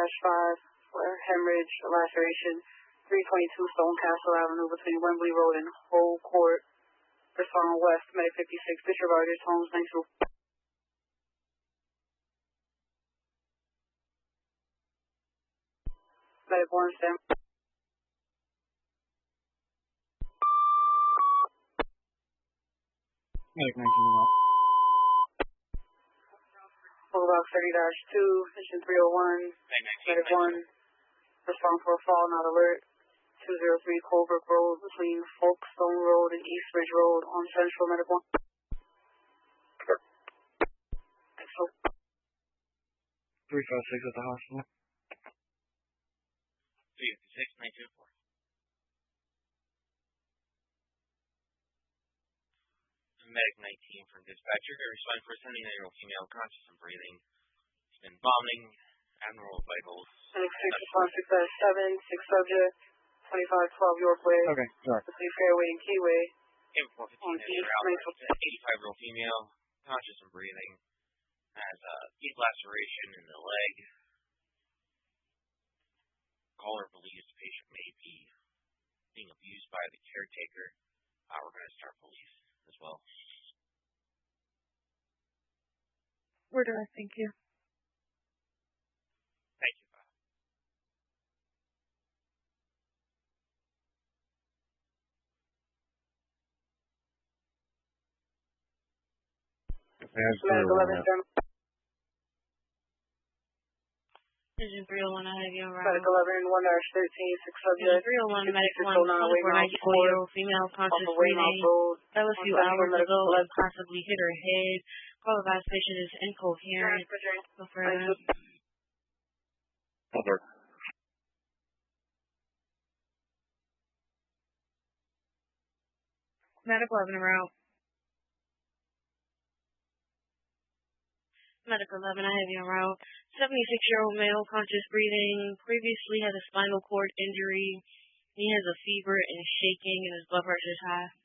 5 for hemorrhage, laceration, 322 Stonecastle Avenue between Wembley Road and Hull Court. Respond West, Medic 56, Bishop Rogers, Holmes, 92. Medic 1, stand. Medic 19 out. Boulevard 30-2, Mission 301, Medic 1, respond for a fall, not alert, 203 Colbrook Road between Folkestone Road and East Ridge Road on Central, Medic 1. So, 356 at the hospital. 356, 924. Medic 19 from dispatcher. Respond for a 79-year-old female conscious and breathing. She's been vomiting, abnormal vitals. Medic 6, respond 6-7, 6 subject, 2512 York Way. Okay, sorry. Between Fairway and Keyway. Aim 415 an 85-year-old female, conscious and breathing. Has a deep laceration in the leg. Caller believes the patient may be being abused by the caretaker. We're going to start police as well. We're done, thank you. Thank you, Bob. Medic 11, stand. Vision 301, I have you on route. Medic 11, 1-13, 6 subject. 301, Medic 1, 44-year-old female conscious breathing. That was a few hours ago and possibly hit her head. Call advised patient is incoherent. Go for it. Over. Medic 11 en route. Medic 11, I have you en route. 76-year-old male, conscious breathing, previously had a spinal cord injury. He has a fever and shaking and his blood pressure is high.